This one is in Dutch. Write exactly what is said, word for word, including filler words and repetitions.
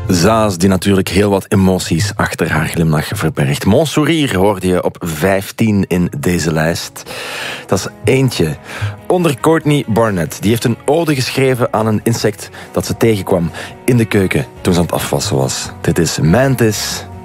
Zaas die natuurlijk heel wat emoties achter haar glimlach verbergt. Mon Sourire hoorde je op vijftien in deze lijst. Dat is eentje. Onder Courtney Barnett. Die heeft een ode geschreven aan een insect dat ze tegenkwam in de keuken toen ze aan het afwassen was. Dit is Mantis